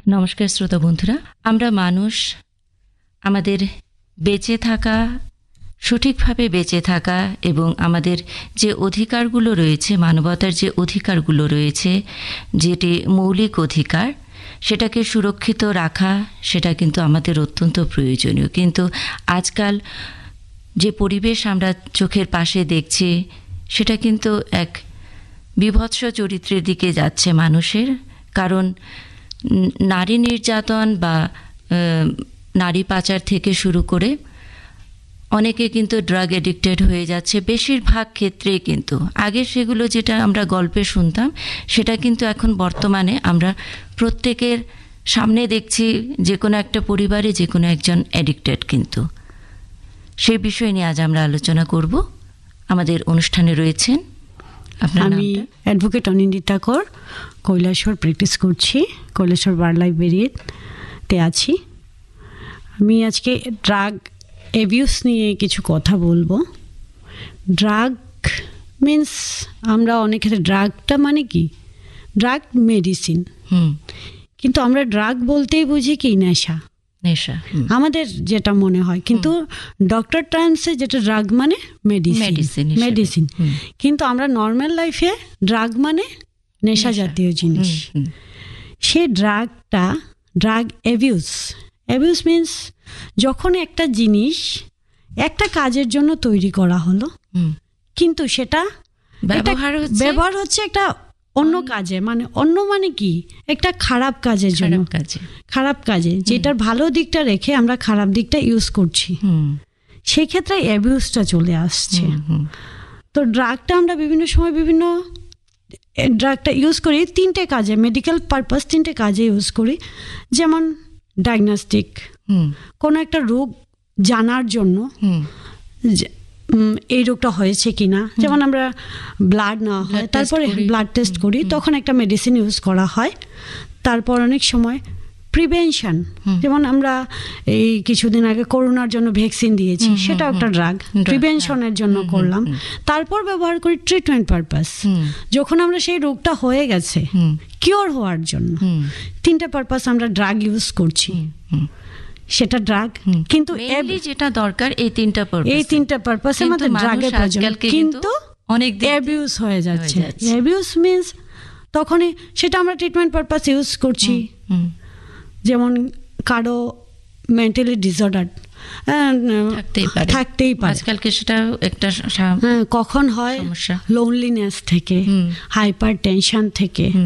নমস্কার শ্রোতা বন্ধুরা, আমরা মানুষ আমাদের বেঁচে থাকা, সঠিকভাবে বেঁচে থাকা এবং আমাদের যে অধিকারগুলো রয়েছে, মানবতার যে অধিকারগুলো রয়েছে, যেটি মৌলিক অধিকার, সেটাকে সুরক্ষিত রাখা, সেটা কিন্তু আমাদের অত্যন্ত প্রয়োজনীয়। কিন্তু আজকাল যে পরিবেশ আমরা চোখের পাশে দেখছি, সেটা কিন্তু এক বীভৎস চরিত্রের দিকে যাচ্ছে মানুষের। কারণ নারী নির্যাতন বা নারী পাচার থেকে শুরু করে অনেকে কিন্তু ড্রাগ এডিক্টেড হয়ে যাচ্ছে, বেশিরভাগ ক্ষেত্রেই। কিন্তু আগে সেগুলো যেটা আমরা গল্পে শুনতাম, সেটা কিন্তু এখন বর্তমানে আমরা প্রত্যেকের সামনে দেখছি, যে কোনো একটা পরিবারে যে কোনো একজন অ্যাডিক্টেড। কিন্তু সেই বিষয় নিয়ে আজ আমরা আলোচনা করব। আমাদের অনুষ্ঠানে রয়েছেন আমি অ্যাডভোকেট অনিন্দিতা কর, কৈলাসহর প্র্যাকটিস করছি, কৈলাসহর বার লাইব্রেরিতে আছি। আমি আজকে ড্রাগ অ্যাবিউজ নিয়ে কিছু কথা বলবো। ড্রাগ মিন্স, আমরা অনেক ক্ষেত্রে ড্রাগটা মানে কি, ড্রাগ মেডিসিন, কিন্তু আমরা ড্রাগ বলতেই বুঝি কি নেশা, আমাদের যেটা মনে হয়। কিন্তু ডক্টর টার্মসে যেটা ড্রাগ মানে মেডিসিন, কিন্তু আমরা নর্মাল লাইফে ড্রাগ মানে নেশা জাতীয় জিনিস। সেই ড্রাগটা, ড্রাগ অ্যাবিউজ মিন্স যখন একটা জিনিস একটা কাজের জন্য তৈরি করা হলো, কিন্তু সেটা ব্যবহার হচ্ছে একটা অন্য কাজে, মানে কি, একটা খারাপ কাজের জন্য, খারাপ কাজে, যেটার ভালো দিকটা রেখে আমরা খারাপ দিকটা ইউজ করছি, সেই ক্ষেত্রে অ্যাবিউজটা চলে আসছে। তো ড্রাগটা আমরা বিভিন্ন সময় বিভিন্ন ড্রাগটা ইউজ করি তিনটে কাজে, মেডিকেল পারপাস তিনটে কাজে ইউজ করি। যেমন ডায়াগনস্টিক, কোনো একটা রোগ জানার জন্য, এই রোগটা হয়েছে কিনা, যেমন আমরা ব্লাড নেওয়া হয়, তারপরে ব্লাড টেস্ট করি, তখন একটা মেডিসিন ইউজ করা হয়। তারপর অনেক সময় প্রিভেনশন, যেমন আমরা এই কিছুদিন আগে করোনার জন্য ভ্যাকসিন দিয়েছি, সেটাও একটা ড্রাগ, প্রিভেনশনের জন্য করলাম। তারপর ব্যবহার করি ট্রিটমেন্ট পারপাস, যখন আমরা সেই রোগটা হয়ে গেছে, কিওর হওয়ার জন্য। তিনটা পারপাস আমরা ড্রাগ ইউজ করছি, সেটা ড্রাগ। কিন্তু যেটা দরকার এই তিনটা পারপাসের মধ্যে ড্রাগের প্রয়োজন, কিন্তু অনেক অ্যাবিউজ হয়ে যাচ্ছে। অ্যাবিউজ মিন্স তখনই সেটা আমরা ট্রিটমেন্ট পারপাস ইউজ করছি। যেমন কারো মেন্টালি ডিসঅর্ডার থাকতেই পারে, আজকালকে সেটা একটা কখন হয় লোনলিনেস থেকে, হাইপার টেনশন থেকে,